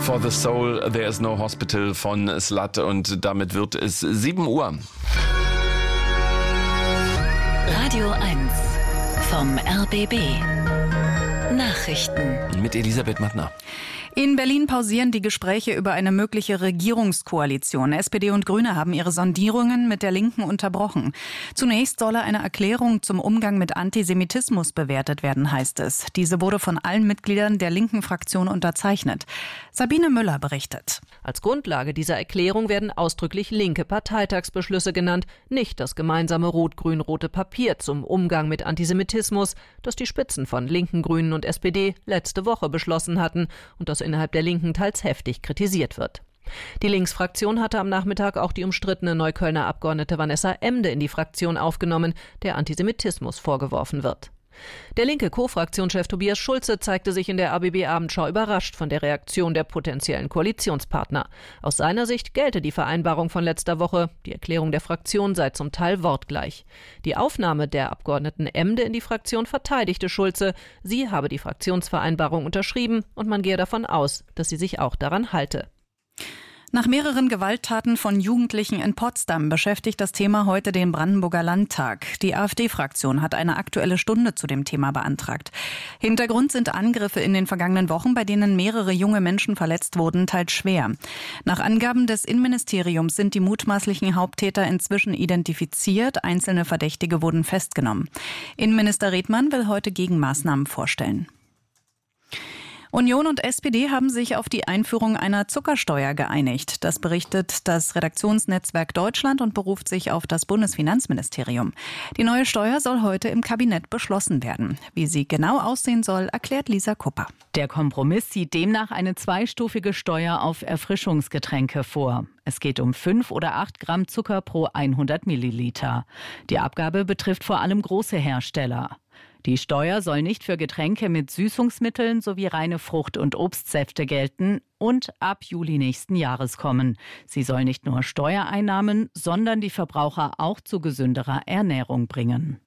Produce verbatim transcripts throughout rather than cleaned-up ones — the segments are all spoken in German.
For the Soul, There is no Hospital von Slut und damit wird es sieben Uhr. Radio eins vom R B B. Nachrichten. Mit Elisabeth Mattner. In Berlin pausieren die Gespräche über eine mögliche Regierungskoalition. S P D und Grüne haben ihre Sondierungen mit der Linken unterbrochen. Zunächst solle eine Erklärung zum Umgang mit Antisemitismus bewertet werden, heißt es. Diese wurde von allen Mitgliedern der linken Fraktion unterzeichnet. Sabine Müller berichtet. Als Grundlage dieser Erklärung werden ausdrücklich linke Parteitagsbeschlüsse genannt, nicht das gemeinsame rot-grün-rote Papier zum Umgang mit Antisemitismus, das die Spitzen von Linken, Grünen und S P D letzte Woche beschlossen hatten und das innerhalb der Linken teils heftig kritisiert wird. Die Linksfraktion hatte am Nachmittag auch die umstrittene Neuköllner Abgeordnete Vanessa Emde in die Fraktion aufgenommen, der Antisemitismus vorgeworfen wird. Der linke Co-Fraktionschef Tobias Schulze zeigte sich in der R B B-Abendschau überrascht von der Reaktion der potenziellen Koalitionspartner. Aus seiner Sicht gelte die Vereinbarung von letzter Woche, die Erklärung der Fraktion sei zum Teil wortgleich. Die Aufnahme der Abgeordneten Emde in die Fraktion verteidigte Schulze. Sie habe die Fraktionsvereinbarung unterschrieben und man gehe davon aus, dass sie sich auch daran halte. Nach mehreren Gewalttaten von Jugendlichen in Potsdam beschäftigt das Thema heute den Brandenburger Landtag. Die AfD-Fraktion hat eine aktuelle Stunde zu dem Thema beantragt. Hintergrund sind Angriffe in den vergangenen Wochen, bei denen mehrere junge Menschen verletzt wurden, teils schwer. Nach Angaben des Innenministeriums sind die mutmaßlichen Haupttäter inzwischen identifiziert. Einzelne Verdächtige wurden festgenommen. Innenminister Redmann will heute Gegenmaßnahmen vorstellen. Union und S P D haben sich auf die Einführung einer Zuckersteuer geeinigt. Das berichtet das Redaktionsnetzwerk Deutschland und beruft sich auf das Bundesfinanzministerium. Die neue Steuer soll heute im Kabinett beschlossen werden. Wie sie genau aussehen soll, erklärt Lisa Kupper. Der Kompromiss sieht demnach eine zweistufige Steuer auf Erfrischungsgetränke vor. Es geht um fünf oder acht Gramm Zucker pro hundert Milliliter. Die Abgabe betrifft vor allem große Hersteller. Die Steuer soll nicht für Getränke mit Süßungsmitteln sowie reine Frucht- und Obstsäfte gelten und ab Juli nächsten Jahres kommen. Sie soll nicht nur Steuereinnahmen, sondern die Verbraucher auch zu gesünderer Ernährung bringen.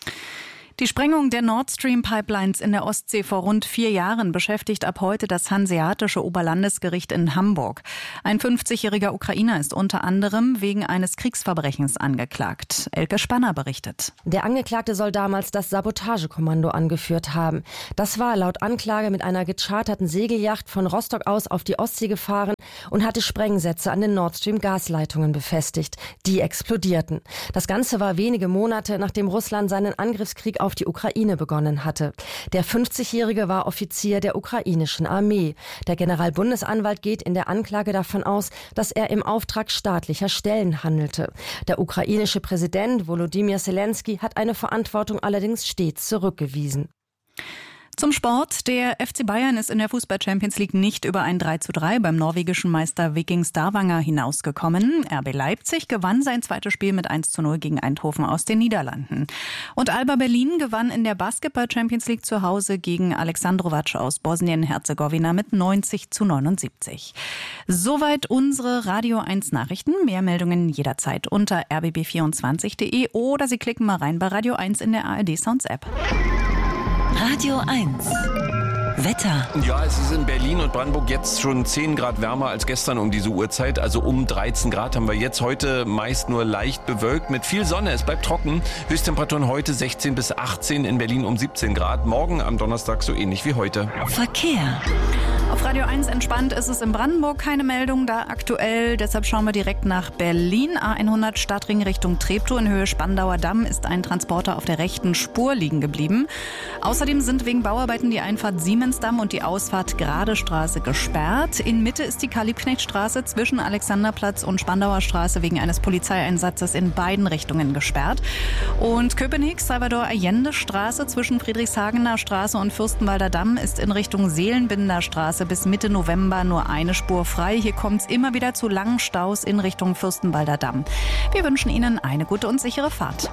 Die Sprengung der Nord Stream Pipelines in der Ostsee vor rund vier Jahren beschäftigt ab heute das Hanseatische Oberlandesgericht in Hamburg. Ein fünfzigjähriger Ukrainer ist unter anderem wegen eines Kriegsverbrechens angeklagt. Elke Spanner berichtet. Der Angeklagte soll damals das Sabotagekommando angeführt haben. Das war laut Anklage mit einer gecharterten Segelyacht von Rostock aus auf die Ostsee gefahren und hatte Sprengsätze an den Nord Stream Gasleitungen befestigt. Die explodierten. Das Ganze war wenige Monate, nachdem Russland seinen Angriffskrieg auf auf die Ukraine begonnen hatte. Der fünfzigjährige war Offizier der ukrainischen Armee. Der Generalbundesanwalt geht in der Anklage davon aus, dass er im Auftrag staatlicher Stellen handelte. Der ukrainische Präsident Volodymyr Zelensky hat eine Verantwortung allerdings stets zurückgewiesen. Zum Sport. Der F C Bayern ist in der Fußball-Champions League nicht über ein drei zu drei beim norwegischen Meister Viking Stavanger hinausgekommen. R B Leipzig gewann sein zweites Spiel mit eins zu null gegen Eindhoven aus den Niederlanden. Und Alba Berlin gewann in der Basketball-Champions League zu Hause gegen Aleksandrovac aus Bosnien-Herzegowina mit neunzig zu neunundsiebzig. Soweit unsere Radio eins Nachrichten. Mehr Meldungen jederzeit unter r b b vierundzwanzig punkt de oder Sie klicken mal rein bei Radio eins in der A R D Sounds App. Radio eins. Wetter. Ja, es ist in Berlin und Brandenburg jetzt schon zehn Grad wärmer als gestern um diese Uhrzeit. Also um dreizehn Grad haben wir jetzt. Heute meist nur leicht bewölkt mit viel Sonne. Es bleibt trocken. Höchsttemperaturen heute sechzehn bis achtzehn, in Berlin um siebzehn Grad. Morgen am Donnerstag so ähnlich wie heute. Verkehr. Auf Radio eins entspannt ist es in Brandenburg, keine Meldung da aktuell. Deshalb schauen wir direkt nach Berlin. A hundert Stadtring Richtung Treptow in Höhe Spandauer Damm ist ein Transporter auf der rechten Spur liegen geblieben. Außerdem sind wegen Bauarbeiten die Einfahrt Siemensdamm und die Ausfahrt Gradestraße gesperrt. In Mitte ist die Karl-Liebknecht-Straße zwischen Alexanderplatz und Spandauer Straße wegen eines Polizeieinsatzes in beiden Richtungen gesperrt. Und Köpenick, Salvador Allende Straße zwischen Friedrichshagener Straße und Fürstenwalder Damm ist in Richtung Seelenbinder Straße bis Mitte November nur eine Spur frei. Hier kommt es immer wieder zu langen Staus in Richtung Fürstenwalder Damm. Wir wünschen Ihnen eine gute und sichere Fahrt.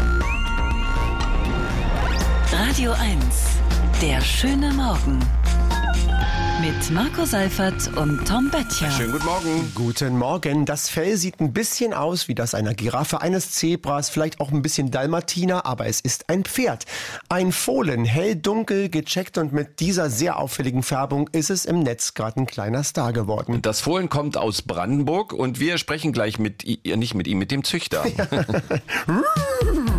Radio eins. Der schöne Morgen. Mit Marco Seifert und Tom Böttcher. Schönen guten Morgen. Guten Morgen. Das Fell sieht ein bisschen aus wie das einer Giraffe, eines Zebras, vielleicht auch ein bisschen Dalmatiner, aber es ist ein Pferd. Ein Fohlen, hell-dunkel, gecheckt und mit dieser sehr auffälligen Färbung ist es im Netz gerade ein kleiner Star geworden. Das Fohlen kommt aus Brandenburg und wir sprechen gleich mit, nicht mit ihm, mit dem Züchter.